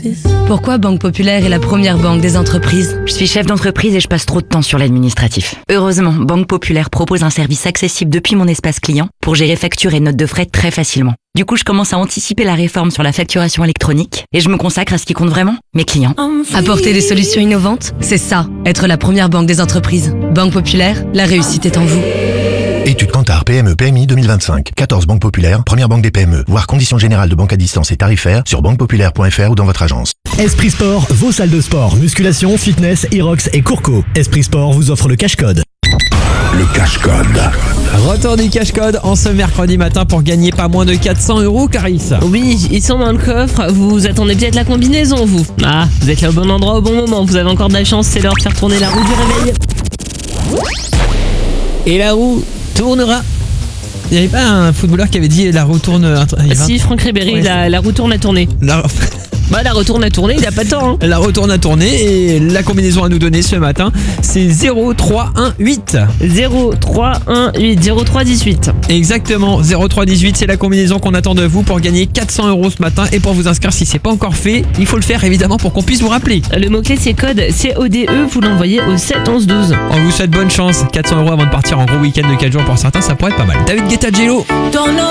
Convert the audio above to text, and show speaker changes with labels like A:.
A: Pourquoi Banque Populaire est la première banque des entreprises?
B: Je suis chef d'entreprise et je passe trop de temps sur l'administratif. Heureusement, Banque Populaire propose un service accessible depuis mon espace client pour gérer factures et notes de frais très facilement. Du coup, je commence à anticiper la réforme sur la facturation électronique et je me consacre à ce qui compte vraiment, mes clients.
A: Apporter des solutions innovantes, c'est ça, être la première banque des entreprises. Banque Populaire, la réussite est en vous.
C: Étude Kantar PME PMI 2025. 14 banques populaires, première banque des PME. Voir conditions générales de banque à distance et tarifaires sur banquepopulaire.fr ou dans votre agence.
D: Esprit Sport, vos salles de sport, musculation, fitness, Irox et Courco. Esprit Sport vous offre le cash-code.
C: Le cash-code.
E: Retour du cash-code en ce mercredi matin pour gagner pas moins de 400 €, Caris.
F: Oui, ils sont dans le coffre. Vous attendez peut-être la combinaison, vous. Ah, vous êtes là au bon endroit au bon moment. Vous avez encore de la chance, c'est l'heure de faire tourner la roue du réveil.
E: Et la roue tournera. Il n'y avait pas un footballeur qui avait dit la roue tourne.
F: Si, Franck Ribéry,
E: Ouais,
F: la roue tourne à tourner. La retourne à tourner, il n'a pas de temps.
E: La retourne à tourner et la combinaison à nous donner ce matin, c'est 0318.
F: 0318, 0318.
E: Exactement, 0318, c'est la combinaison qu'on attend de vous pour gagner 400 € ce matin. Et pour vous inscrire, si c'est pas encore fait, il faut le faire évidemment pour qu'on puisse vous rappeler.
F: Le mot-clé, c'est code CODE, vous l'envoyez au 7 11 12.
E: On vous souhaite bonne chance, 400 € avant de partir en gros week-end de 4 jours pour certains, ça pourrait être pas mal. David Guetta, Jello.